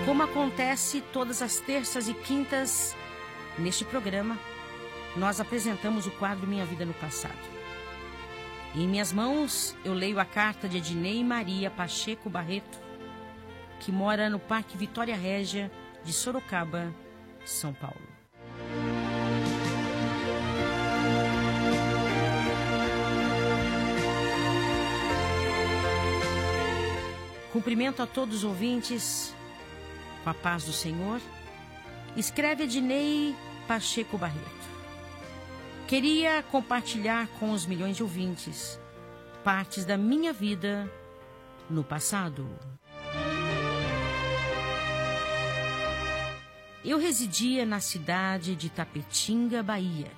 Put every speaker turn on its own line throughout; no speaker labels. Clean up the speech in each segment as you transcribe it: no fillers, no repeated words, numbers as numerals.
Como acontece todas as terças e quintas, neste programa, nós apresentamos o quadro Minha Vida no Passado. Em minhas mãos, eu leio a carta de Ednei Maria Pacheco Barreto, que mora no Parque Vitória Régia de Sorocaba, São Paulo. Cumprimento a todos os ouvintes com a paz do Senhor. Escreve Ednei Pacheco Barreto. Queria compartilhar com os milhões de ouvintes partes da minha vida no passado. Eu residia na cidade de Tapetinga, Bahia.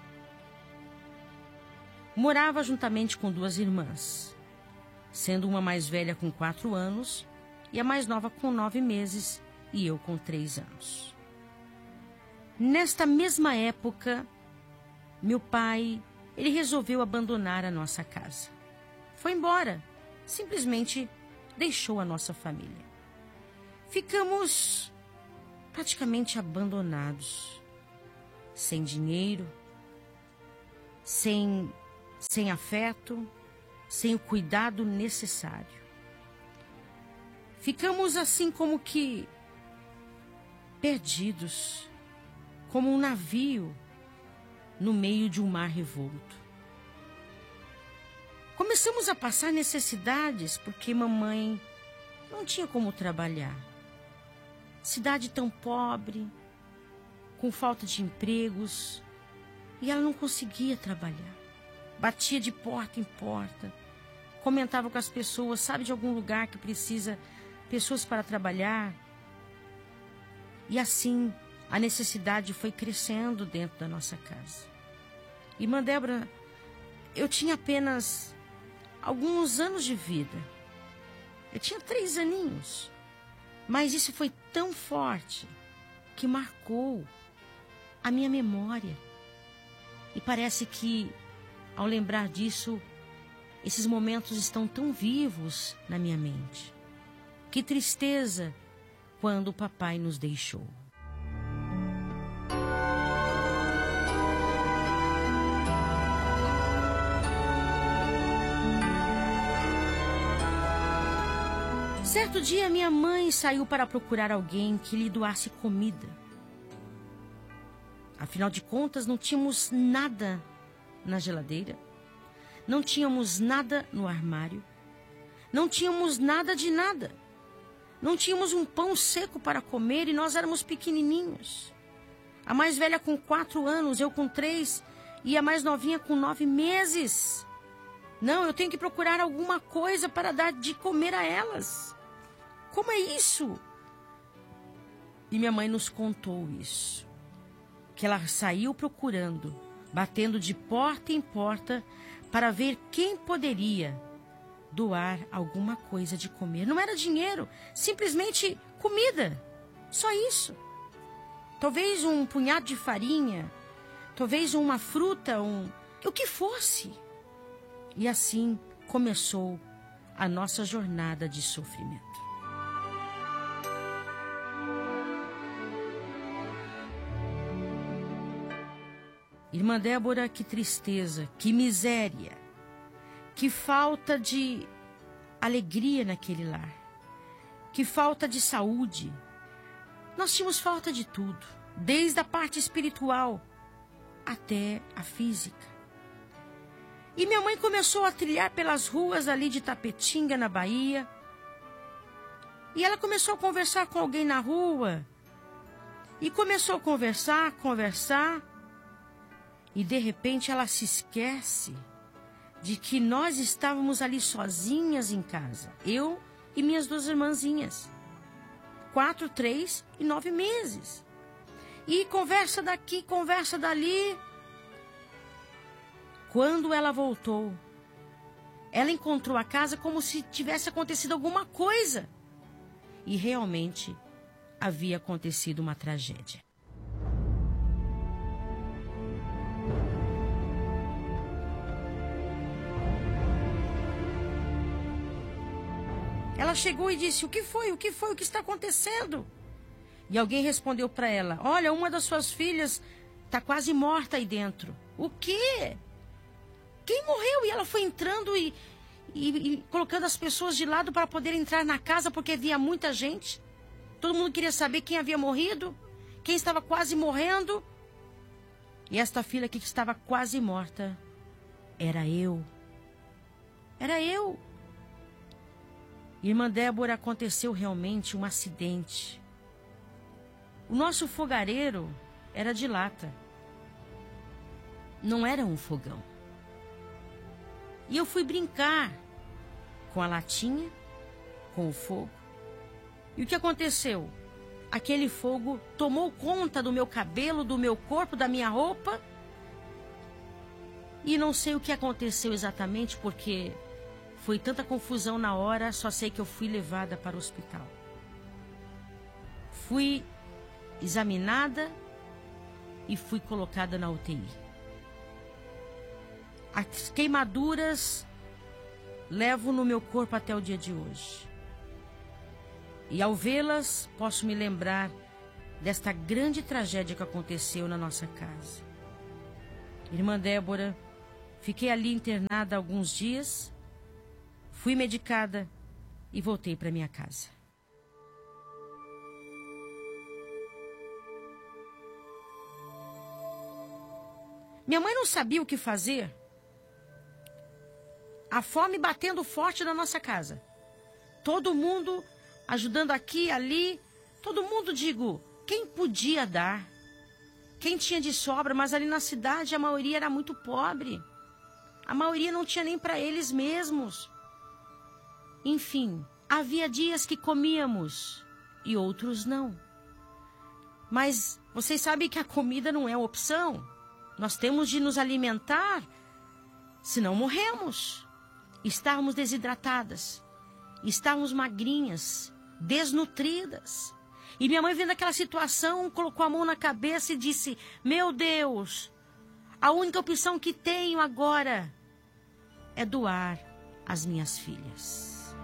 Morava juntamente com 2 irmãs, sendo uma mais velha com 4 anos e a mais nova com 9 meses e eu com 3 anos. Nesta mesma época, meu pai, ele resolveu abandonar a nossa casa. Foi embora, simplesmente deixou a nossa família. Ficamos praticamente abandonados, sem dinheiro, sem afeto, sem o cuidado necessário. Ficamos assim como que perdidos, como um navio no meio de um mar revolto. Começamos a passar necessidades porque mamãe não tinha como trabalhar. Cidade tão pobre, com falta de empregos, e ela não conseguia trabalhar. Batia de porta em porta, comentava com as pessoas, sabe de algum lugar que precisa pessoas para trabalhar? E assim a necessidade foi crescendo dentro da nossa casa. Irmã Débora, eu tinha apenas alguns anos de vida. Eu tinha 3 aninhos. Mas isso foi tão forte que marcou a minha memória. E parece que, ao lembrar disso, esses momentos estão tão vivos na minha mente. Que tristeza quando o papai nos deixou. Certo dia, minha mãe saiu para procurar alguém que lhe doasse comida. Afinal de contas, não tínhamos nada na geladeira, não tínhamos nada no armário, não tínhamos nada de nada. Não tínhamos um pão seco para comer e nós éramos pequenininhos. A mais velha com 4 anos, eu com 3 e a mais novinha com 9 meses. Não, eu tenho que procurar alguma coisa para dar de comer a elas. Como é isso? E minha mãe nos contou isso. Que ela saiu procurando, batendo de porta em porta para ver quem poderia doar alguma coisa de comer. Não era dinheiro, simplesmente comida. Só isso. Talvez um punhado de farinha, talvez uma fruta, o que fosse. E assim começou a nossa jornada de sofrimento. Irmã Débora, que tristeza, que miséria, que falta de alegria naquele lar, que falta de saúde. Nós tínhamos falta de tudo, desde a parte espiritual até a física. E minha mãe começou a trilhar pelas ruas ali de Tapetinga, na Bahia. E ela começou a conversar com alguém na rua. E começou a conversar. E de repente ela se esquece de que nós estávamos ali sozinhas em casa. Eu e minhas 2 irmãzinhas. 4, 3 e 9 meses. E conversa daqui, conversa dali. Quando ela voltou, ela encontrou a casa como se tivesse acontecido alguma coisa. E realmente havia acontecido uma tragédia. Ela chegou e disse: o que foi? O que está acontecendo? E alguém respondeu para ela: olha, uma das suas filhas está quase morta aí dentro. O quê? Quem morreu? E ela foi entrando e colocando as pessoas de lado para poder entrar na casa, porque havia muita gente. Todo mundo queria saber quem havia morrido, quem estava quase morrendo. E esta filha que estava quase morta era eu. Era eu. Irmã Débora, aconteceu realmente um acidente. O nosso fogareiro era de lata. Não era um fogão. E eu fui brincar com a latinha, com o fogo. E o que aconteceu? Aquele fogo tomou conta do meu cabelo, do meu corpo, da minha roupa. E não sei o que aconteceu exatamente, porque foi tanta confusão na hora, só sei que eu fui levada para o hospital. Fui examinada e fui colocada na UTI. As queimaduras levo no meu corpo até o dia de hoje. E ao vê-las, posso me lembrar desta grande tragédia que aconteceu na nossa casa. Irmã Débora, fiquei ali internada alguns dias, fui medicada e voltei para minha casa. Minha mãe não sabia o que fazer. A fome batendo forte na nossa casa. Todo mundo ajudando aqui, ali. Todo mundo, digo, quem podia dar. Quem tinha de sobra, mas ali na cidade a maioria era muito pobre. A maioria não tinha nem para eles mesmos. Enfim, havia dias que comíamos e outros não. Mas vocês sabem que a comida não é opção. Nós temos de nos alimentar, senão morremos. Estávamos desidratadas, estávamos magrinhas, desnutridas. E minha mãe, vendo aquela situação, colocou a mão na cabeça e disse: meu Deus, a única opção que tenho agora é doar as minhas filhas.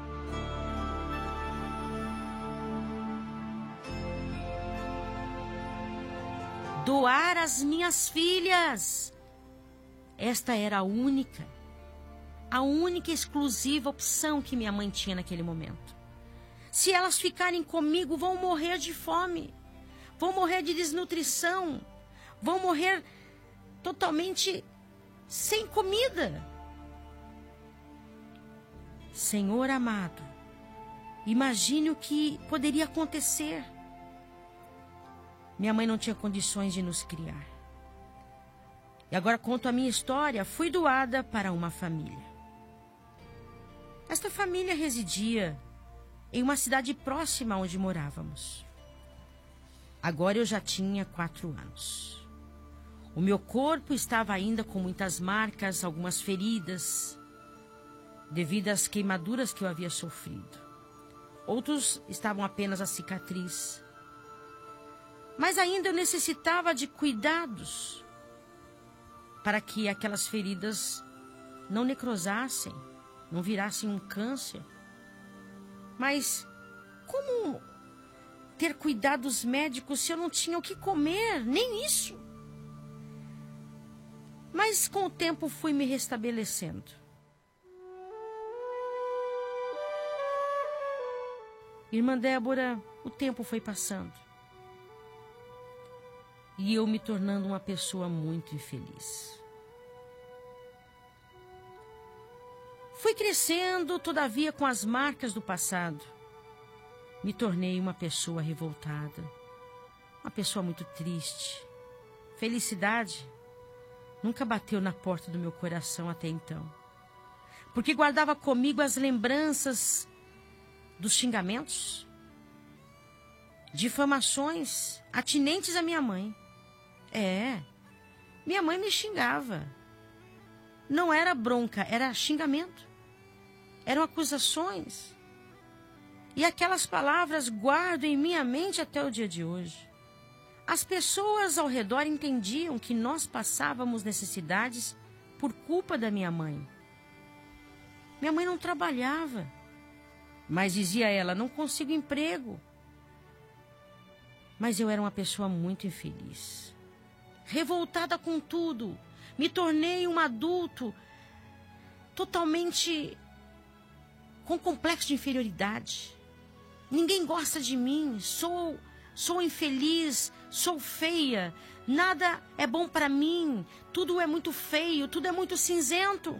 Doar as minhas filhas. Esta era a única exclusiva opção que minha mãe tinha naquele momento. Se elas ficarem comigo, vão morrer de fome, vão morrer de desnutrição, vão morrer totalmente sem comida. Senhor amado, imagine o que poderia acontecer. Minha mãe não tinha condições de nos criar. E agora conto a minha história. Fui doada para uma família. Esta família residia em uma cidade próxima onde morávamos. Agora eu já tinha 4 anos. O meu corpo estava ainda com muitas marcas, algumas feridas, devido às queimaduras que eu havia sofrido. Outros estavam apenas a cicatriz. Mas ainda eu necessitava de cuidados para que aquelas feridas não necrosassem, não virassem um câncer. Mas como ter cuidados médicos se eu não tinha o que comer? Nem isso. Mas com o tempo fui me restabelecendo. Irmã Débora, o tempo foi passando. E eu me tornando uma pessoa muito infeliz. Fui crescendo, todavia, com as marcas do passado. Me tornei uma pessoa revoltada, uma pessoa muito triste. Felicidade nunca bateu na porta do meu coração até então, porque guardava comigo as lembranças dos xingamentos, difamações atinentes à minha mãe. Minha mãe me xingava. Não era bronca, era xingamento. Eram acusações. E aquelas palavras guardo em minha mente até o dia de hoje. As pessoas ao redor entendiam que nós passávamos necessidades por culpa da minha mãe. Minha mãe não trabalhava, mas dizia ela: não consigo emprego. Mas eu era uma pessoa muito infeliz. Revoltada com tudo. Me tornei um adulto totalmente com complexo de inferioridade. Ninguém gosta de mim. Sou infeliz. Sou feia. Nada é bom para mim. Tudo é muito feio. Tudo é muito cinzento.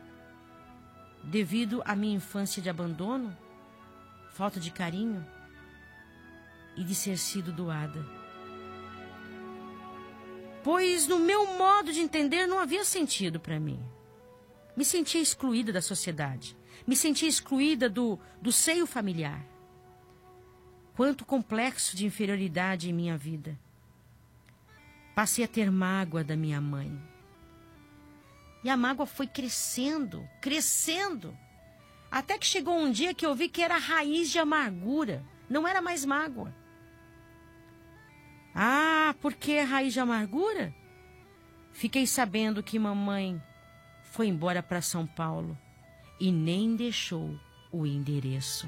Devido à minha infância de abandono, falta de carinho e de ser sido doada. Pois no meu modo de entender não havia sentido para mim. Me sentia excluída da sociedade. Me sentia excluída do seio familiar. Quanto complexo de inferioridade em minha vida. Passei a ter mágoa da minha mãe. E a mágoa foi crescendo, crescendo. Até que chegou um dia que eu vi que era raiz de amargura. Não era mais mágoa. Ah, por que raiz de amargura? Fiquei sabendo que mamãe foi embora para São Paulo e nem deixou o endereço.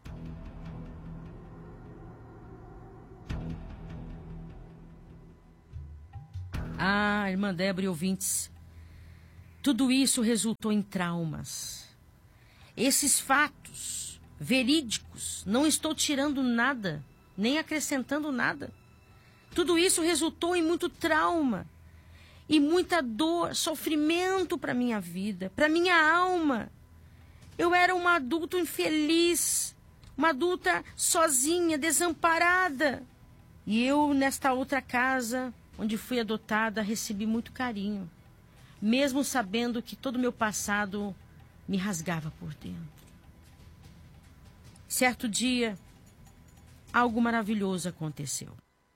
Ah, irmã Débora e ouvintes, tudo isso resultou em traumas. Esses fatos verídicos, não estou tirando nada, nem acrescentando nada. Tudo isso resultou em muito trauma e muita dor, sofrimento para minha vida, para minha alma. Eu era uma adulta infeliz, uma adulta sozinha, desamparada. E eu, nesta outra casa, onde fui adotada, recebi muito carinho, mesmo sabendo que todo o meu passado me rasgava por dentro. Certo dia, algo maravilhoso aconteceu.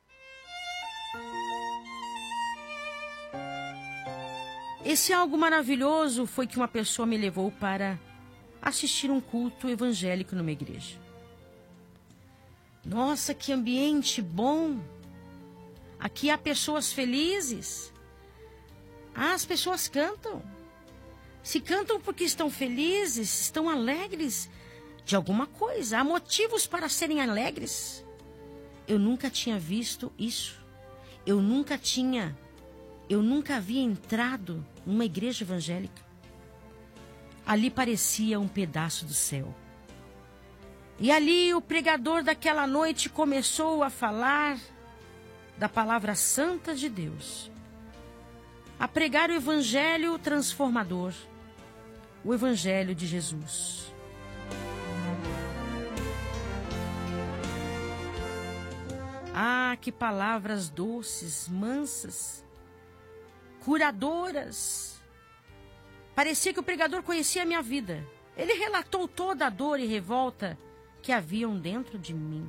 Esse algo maravilhoso foi que uma pessoa me levou para assistir um culto evangélico numa igreja. Nossa, que ambiente bom! Aqui há pessoas felizes. As pessoas cantam. Se cantam porque estão felizes, estão alegres de alguma coisa. Há motivos para serem alegres. Eu nunca tinha visto isso. Eu nunca havia entrado numa igreja evangélica. Ali parecia um pedaço do céu. E ali o pregador daquela noite começou a falar da palavra santa de Deus. A pregar o evangelho transformador. O evangelho de Jesus. Ah, que palavras doces, mansas, curadoras. Parecia que o pregador conhecia a minha vida. Ele relatou toda a dor e revolta que haviam dentro de mim.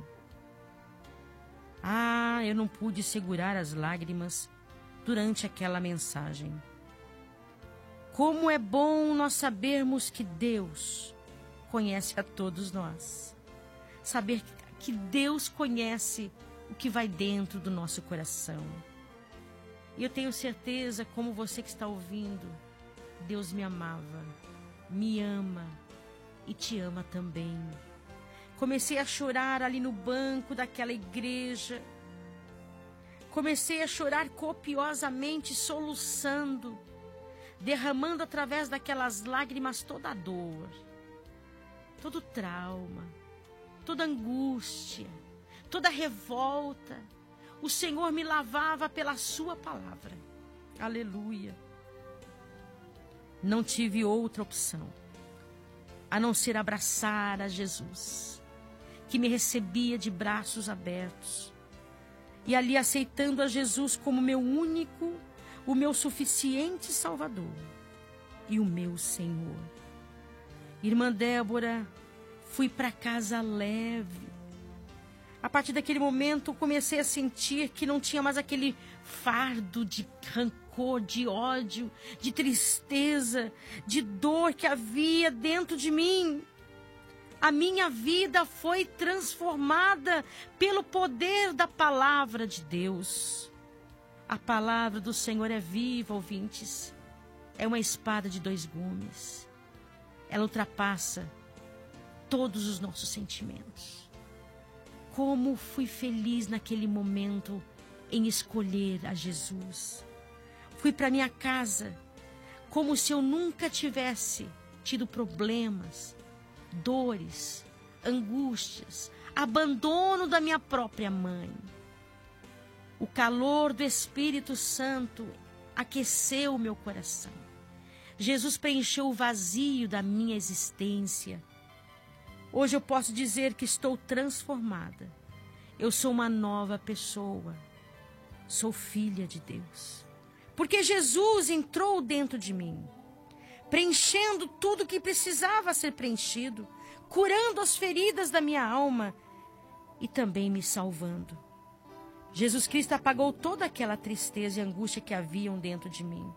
Ah, eu não pude segurar as lágrimas durante aquela mensagem. Como é bom nós sabermos que Deus conhece a todos nós. Saber que Deus conhece o que vai dentro do nosso coração. E eu tenho certeza, como você que está ouvindo, Deus me amava, me ama e te ama também. Comecei a chorar ali no banco daquela igreja. Comecei a chorar copiosamente, soluçando, derramando através daquelas lágrimas toda a dor, todo o trauma, toda a angústia, toda a revolta. O Senhor me lavava pela sua palavra. Aleluia. Não tive outra opção a não ser abraçar a Jesus, que me recebia de braços abertos. E ali aceitando a Jesus como meu único, o meu suficiente Salvador e o meu Senhor. Irmã Débora, fui para casa leve. A partir daquele momento, comecei a sentir que não tinha mais aquele fardo de rancor, de ódio, de tristeza, de dor que havia dentro de mim. A minha vida foi transformada pelo poder da palavra de Deus. A palavra do Senhor é viva, ouvintes. É uma espada de 2 gumes. Ela ultrapassa todos os nossos sentimentos. como fui feliz naquele momento em escolher a Jesus. Fui para minha casa como se eu nunca tivesse tido problemas, dores, angústias, abandono da minha própria mãe. O calor do Espírito Santo aqueceu o meu coração. Jesus preencheu o vazio da minha existência. Hoje eu posso dizer que estou transformada. Eu sou uma nova pessoa. Sou filha de Deus. Porque Jesus entrou dentro de mim, preenchendo tudo que precisava ser preenchido, curando as feridas da minha alma e também me salvando. Jesus Cristo apagou toda aquela tristeza e angústia que haviam dentro de mim.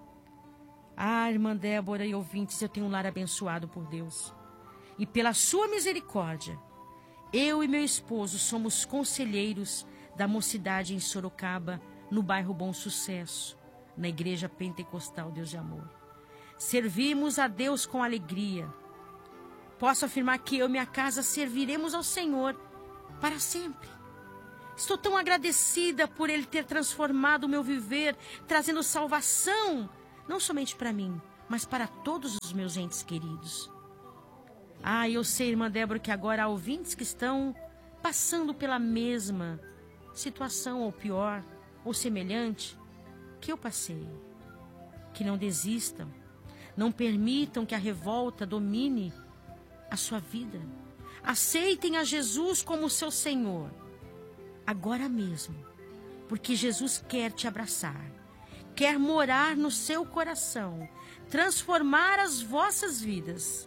Ah, irmã Débora e ouvintes, eu tenho um lar abençoado por Deus. E pela sua misericórdia, eu e meu esposo somos conselheiros da mocidade em Sorocaba, no bairro Bom Sucesso, na Igreja Pentecostal Deus de Amor. Servimos a Deus com alegria. Posso afirmar que eu e minha casa serviremos ao Senhor para sempre. Estou tão agradecida por Ele ter transformado o meu viver, trazendo salvação, não somente para mim, mas para todos os meus entes queridos. Ah, eu sei, irmã Débora, que agora há ouvintes que estão passando pela mesma situação, ou pior, ou semelhante, que eu passei. Que não desistam, não permitam que a revolta domine a sua vida. Aceitem a Jesus como seu Senhor, agora mesmo, porque Jesus quer te abraçar, quer morar no seu coração, transformar as vossas vidas.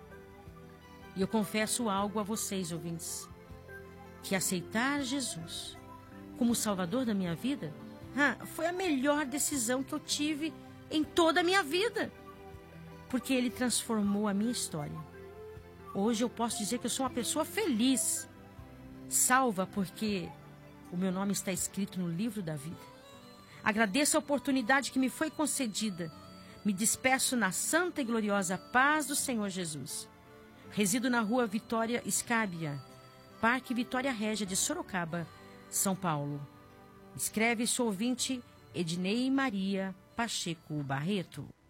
E eu confesso algo a vocês, ouvintes, que aceitar Jesus como Salvador da minha vida foi a melhor decisão que eu tive em toda a minha vida, porque Ele transformou a minha história. Hoje eu posso dizer que eu sou uma pessoa feliz, salva porque o meu nome está escrito no livro da vida. Agradeço a oportunidade que me foi concedida. Me despeço na santa e gloriosa paz do Senhor Jesus. Resido na rua Vitória Scabia, Parque Vitória Régia de Sorocaba, São Paulo. Escreve sua ouvinte Ednei Maria Pacheco Barreto.